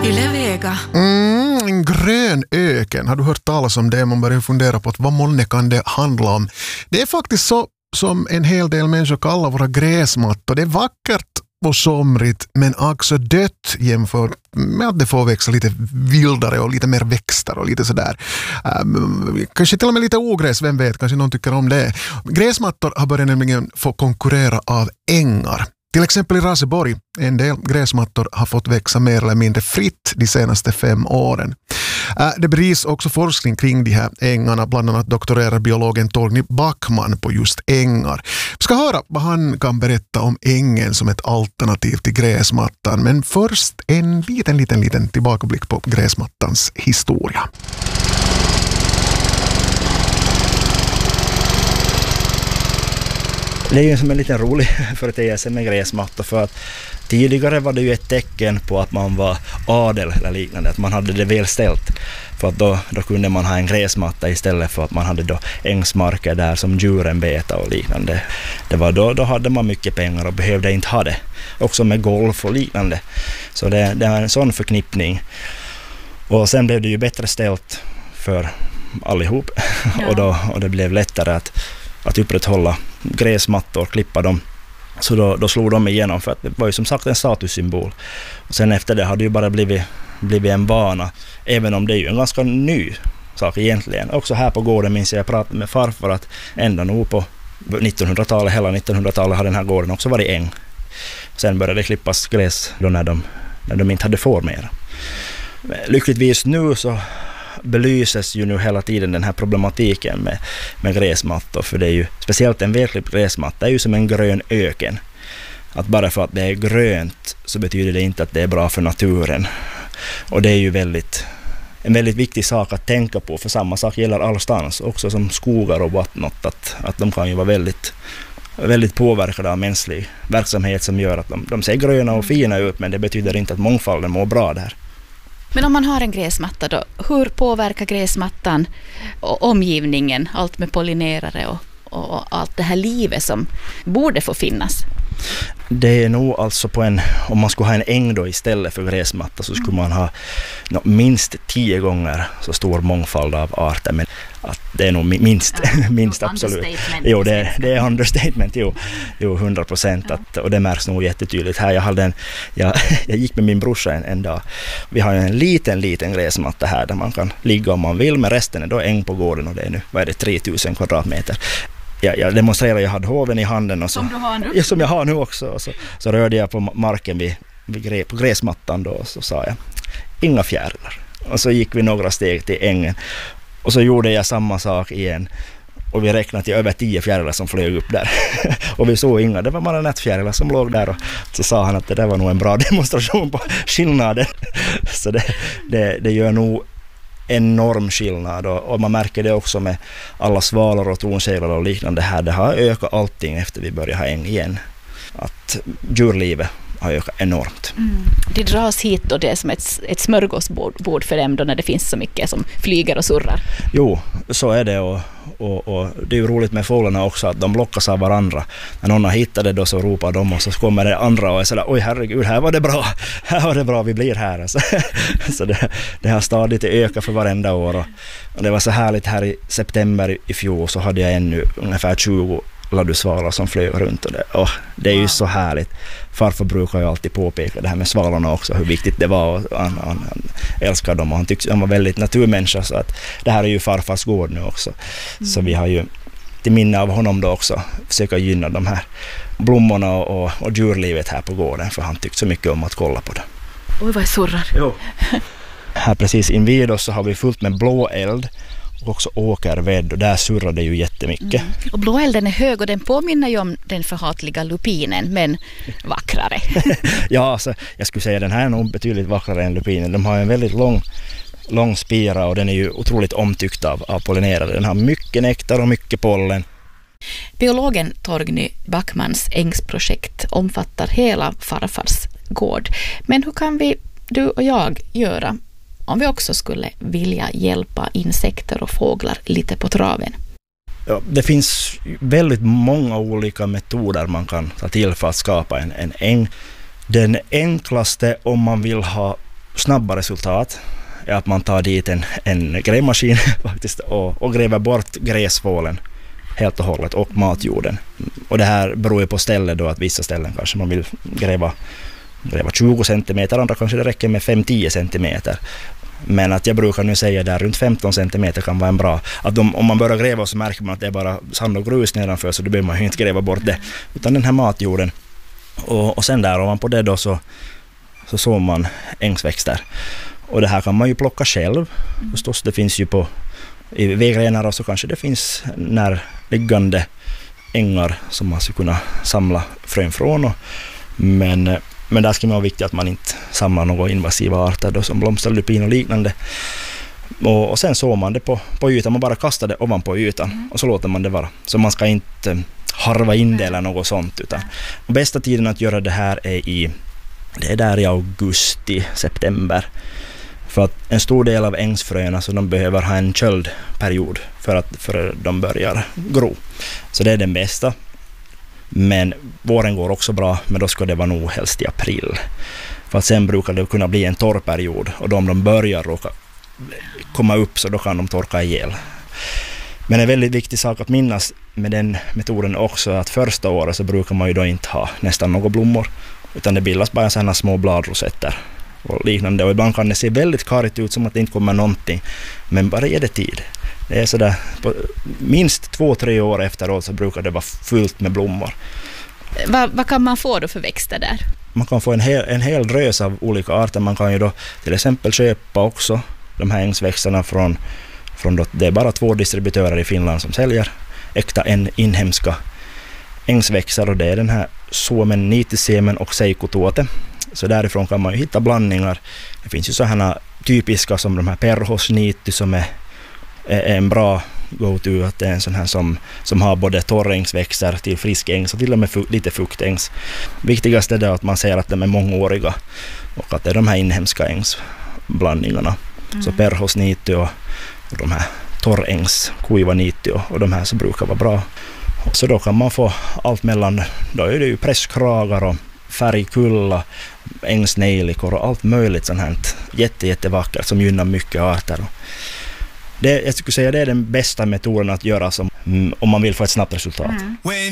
Yle Vega. En grön öken. Har du hört talas om det? Man börjar fundera på att vad månne kan det handla om. Det är faktiskt så som en hel del människor kallar våra gräsmattor. Det är vackert och somrigt men också dött jämfört med att det får växa lite vildare och lite mer växter och lite sådär. Kanske till och med lite ogräs, vem vet, kanske någon tycker om det. Gräsmattor har börjat nämligen få konkurrera av ängar. Till exempel i Raseborg, en del gräsmattor har fått växa mer eller mindre fritt de senaste 5 åren. Det bedrivs också forskning kring de här ängarna, bland annat doktorerar biologen Torgny Backman på just ängar. Vi ska höra vad han kan berätta om ängen som ett alternativ till gräsmattan, men först en liten tillbakablick på gräsmattans historia. Det är ju som en liten rolig företeelse med gräsmattor, för att tidigare var det ju ett tecken på att man var adel eller liknande, att man hade det väl ställt. För att då kunde man ha en gräsmatta istället för att man hade då ängsmarker där som djuren beta och liknande. Det var då hade man mycket pengar och behövde inte ha det. Också med golf och liknande. Så det är en sån förknippning. Och sen blev det ju bättre ställt för allihop. Ja. och det blev lättare att upprätthålla gräsmattor, klippa dem. Så då slog de igenom, för att det var ju som sagt en statussymbol. Och sen efter det hade det ju bara blivit en vana, även om det är ju en ganska ny sak egentligen. Också här på gården minns jag pratade med farfar att ända nog på 1900-talet, hela 1900-talet har den här gården också varit äng. Sen började det klippas gräs då när de inte hade får mer. Lyckligtvis nu så belyses ju nu hela tiden den här problematiken med gräsmattor, för det är ju speciellt en välklippt gräsmatta är ju som en grön öken. Att bara för att det är grönt så betyder det inte att det är bra för naturen. Och det är ju en väldigt viktig sak att tänka på, för samma sak gäller allstans, också som skogar och vattnot, att de kan ju vara väldigt påverkade av mänsklig verksamhet som gör att de ser gröna och fina ut, men det betyder inte att mångfalden mår bra där. Men om man har en gräsmatta då, hur påverkar gräsmattan och omgivningen, allt med pollinerare och allt det här livet som borde få finnas? Det är nog alltså om man skulle ha en äng då istället för gräsmatta, så skulle man ha minst 10 gånger så stor mångfald av arter, men att det är nog minst absolut. Jo, det är understatement, jo 100%, och det märks nog jättetydligt här. Jag gick med min brorsa en dag. Vi har en liten gräsmatta här där man kan ligga om man vill, men resten är då äng på gården, och det är nu 3000 kvadratmeter. Jag demonstrerade, jag hade hoven i handen och så, som du har nu? Som jag har nu också, och så rörde jag på marken på gräsmattan då, och så sa jag inga fjärilar, och så gick vi några steg till ängen och så gjorde jag samma sak igen, och vi räknade till över 10 fjärilar som flög upp där och vi såg inga, det var bara nättfjärilar som låg där, och så sa han att det där var nog en bra demonstration på skillnaden. Så det gör nog enorm skillnad, och man märker det också med alla svalor och tronsälar och liknande här. Det har ökat allting efter vi börjar ha äng igen. Att djurlivet har ökat enormt. Det dras hit och det är som ett smörgåsbord för dem då, när det finns så mycket som flyger och surrar. Jo, så är det, och det är ju roligt med fåglarna också att de lockas av varandra. När någon har hittat det då så ropar de, och så kommer det andra och är sådär, oj herregud, här var det bra, vi blir här. Alltså. Så det har stadigt ökat för varenda år, och det var så härligt här i september i fjol, så hade jag ännu ungefär 20 ladusvalor som flög runt, och det är ju så härligt. Farfar brukar ju alltid påpeka det här med svalorna också, hur viktigt det var, och han älskar dem, och han var väldigt naturmänniska, så att det här är ju farfars gård nu också. Så vi har ju till minne av honom då också försöka gynna de här blommorna och djurlivet här på gården, för han tyckte så mycket om att kolla på det. Oj, vad surrar. Jo. Här precis invid oss så har vi fullt med blåeld och också åkerved, och där surrar det ju jättemycket. Och blåelden är hög, och den påminner ju om den förhatliga lupinen, men vackrare. Ja, alltså, jag skulle säga den här är nog betydligt vackrare än lupinen. De har en väldigt lång spira, och den är ju otroligt omtyckt av pollinerare. Den har mycket nektar och mycket pollen. Biologen Torgny Backmans ängsprojekt omfattar hela farfars gård. Men hur kan du och jag göra om vi också skulle vilja hjälpa insekter och fåglar lite på traven? Ja, det finns väldigt många olika metoder man kan ta till för att skapa en äng. Den enklaste om man vill ha snabba resultat är att man tar dit en grävmaskin faktiskt och gräver bort gräsvålen helt och hållet och matjorden. Och det här beror ju på stället då, att vissa ställen kanske man vill gräva 20 centimeter, andra kanske det räcker med 5-10 centimeter. Men att jag brukar nu säga där runt 15 centimeter kan vara en bra. Att om man börjar gräva så märker man att det är bara sand och grus nedanför, så då behöver man ju inte gräva bort det. Utan den här matjorden. Och sen där ovanpå det då så sår man ängsväxter. Och det här kan man ju plocka själv. Förstås, det finns ju i vägrenar, och så kanske det finns närliggande ängar som man skulle kunna samla frön från. Men där ska man vara viktigt att man inte samlar några invasiva arter då, som blomsterlupin och liknande. Och sen sår man det på ytan, man bara kastar det ovanpå ytan och så låter man det vara. Så man ska inte harva in det eller något sånt. Utan bästa tiden att göra det här är där i augusti, september. För att en stor del av ängsfröna så de behöver ha en köldperiod för de börjar gro. Så det är den bästa. Men våren går också bra, men då ska det vara nog helst i april. För att sen brukar det kunna bli en torrperiod, och då om de börjar råka komma upp så då kan de torka ihjäl. Men en väldigt viktig sak att minnas med den metoden också är att första året så brukar man ju då inte ha nästan några blommor, utan det bildas bara sådana små bladrosetter och liknande. Och ibland kan det se väldigt karigt ut, som att det inte kommer någonting, men bara ge det tid. Det är sådär, minst 2-3 år efteråt så brukar det vara fullt med blommor. Vad kan man få då för växter där? Man kan få en hel drös av olika arter. Man kan ju då till exempel köpa också de här ängsväxterna från då, det är bara 2 distributörer i Finland som säljer äkta inhemska ängsväxter, och det är den här Suomen niitysiemen och seikotuote. Så därifrån kan man ju hitta blandningar. Det finns ju sådana typiska som de här perhosniitty som är en bra go-to, att det är en sån här som har både torrängsväxter till frisk ängs och till och med lite fuktängs. Viktigast är det att man ser att de är mångåriga och att det är de här inhemska ängsblandningarna. Så perhosniitty och de här torrängs kuivaniitty och de här som brukar vara bra. Så då kan man få allt mellan, då är det ju presskragar och färgkulla, ängsnejlikor och allt möjligt sånt här jättevackert som gynnar mycket arter. Jag skulle säga det är den bästa metoden att göra om man vill få ett snabbt resultat.